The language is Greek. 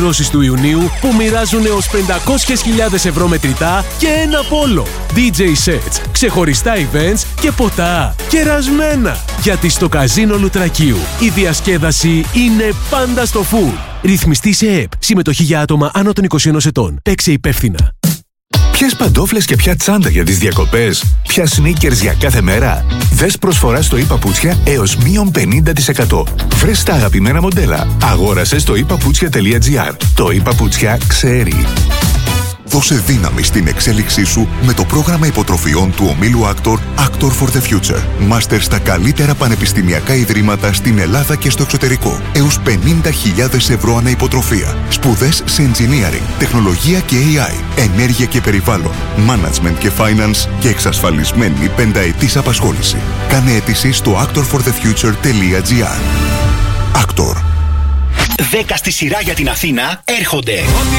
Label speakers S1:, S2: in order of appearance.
S1: του Ιουνίου που μοιράζουν έως 500.000 ευρώ μετρητά και ένα πόλο. DJ sets, ξεχωριστά events και ποτά. Κερασμένα! Γιατί στο Καζίνο Λουτρακίου η διασκέδαση είναι πάντα στο full. Ρυθμιστή σε ΕΕΠ. Συμμετοχή για άτομα άνω των 21 ετών. Παίξε υπεύθυνα.
S2: Ποιες παντόφλες και ποια τσάντα για τις διακοπές? Ποια sneakers για κάθε μέρα? Δες προσφορά στο ePaputsια έως μείον 50%. Βρες τα αγαπημένα μοντέλα. Αγόρασε στο ePaputsια.gr. Το ePaputsια ξέρει.
S3: Δώσε δύναμη στην εξέλιξή σου με το πρόγραμμα υποτροφιών του ομίλου Actor for the Future. Μάστερ στα καλύτερα πανεπιστημιακά ιδρύματα στην Ελλάδα και στο εξωτερικό. Έως 50.000 ευρώ ανά υποτροφία. Σπουδές σε engineering, τεχνολογία και AI, ενέργεια και περιβάλλον, management και finance και εξασφαλισμένη πενταετής απασχόληση. Κάνε αίτηση στο actorforthefuture.gr. Actor.
S4: 10 στη σειρά για την Αθήνα έρχονται.
S5: Ό,τι